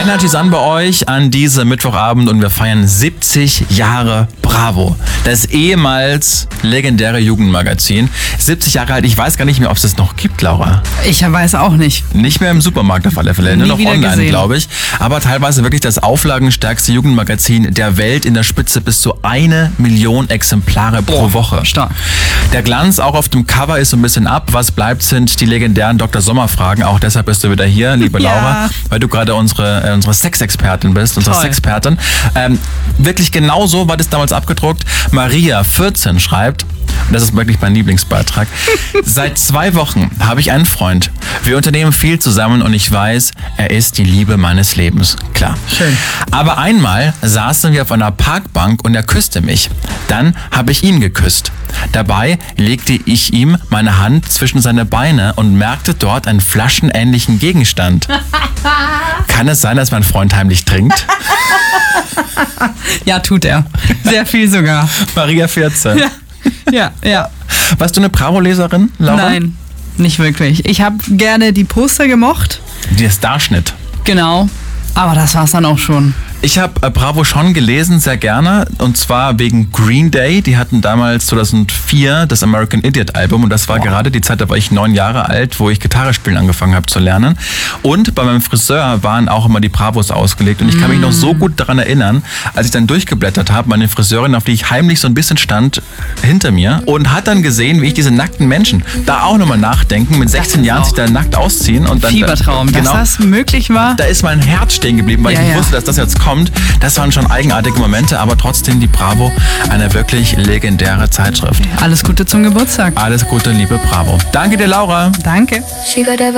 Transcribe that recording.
Energy Sun bei euch an diesem Mittwochabend und wir feiern 70 Jahre Bravo. Das ehemals legendäre Jugendmagazin. 70 Jahre alt, ich weiß gar nicht mehr, ob es das noch gibt, Laura. Ich weiß auch nicht. Nicht mehr im Supermarkt auf alle Fälle, nur noch online, glaube ich. Aber teilweise wirklich das auflagenstärkste Jugendmagazin der Welt, in der Spitze bis zu 1 Million Exemplare pro Woche. Stark. Der Glanz auch auf dem Cover ist so ein bisschen ab. Was bleibt, sind die legendären Dr. Sommer-Fragen. Auch deshalb bist du wieder hier, liebe Laura, weil du gerade unsere Sexexpertin bist, unsere Sexpertin. Wirklich genau so war das damals abgedruckt. Maria, 14, schreibt, und das ist wirklich mein Lieblingsbeitrag, seit 2 Wochen habe ich einen Freund. Wir unternehmen viel zusammen und ich weiß, er ist die Liebe meines Lebens. Klar. Schön. Aber einmal saßen wir auf einer Parkbank und er küsste mich. Dann habe ich ihn geküsst. Dabei legte ich ihm meine Hand zwischen seine Beine und merkte dort einen flaschenähnlichen Gegenstand. Kann es sein, dass mein Freund heimlich trinkt? Ja, tut er. Sehr viel sogar. Maria, 14. Ja. Warst du eine Bravo-Leserin, Laura? Nein, nicht wirklich. Ich habe gerne die Poster gemocht. Der Starschnitt. Genau. Aber das war's dann auch schon. Ich habe Bravo schon gelesen, sehr gerne. Und zwar wegen Green Day. Die hatten damals 2004 das American Idiot Album. Und das war gerade die Zeit, da war ich 9 Jahre alt, wo ich Gitarre spielen angefangen habe zu lernen. Und bei meinem Friseur waren auch immer die Bravos ausgelegt. Und ich kann mich noch so gut daran erinnern, als ich dann durchgeblättert habe, meine Friseurin, auf die ich heimlich so ein bisschen stand, hinter mir. Und hat dann gesehen, wie ich diese nackten Menschen da auch nochmal nachdenken, mit 16 Jahren sich da nackt ausziehen. Und dann, Fiebertraum, genau, dass das möglich war. Da ist mein Herz stehen geblieben, weil ich nicht wusste, dass das jetzt kommt. Das waren schon eigenartige Momente, aber trotzdem die Bravo, eine wirklich legendäre Zeitschrift. Alles Gute zum Geburtstag. Alles Gute, liebe Bravo. Danke dir, Laura. Danke.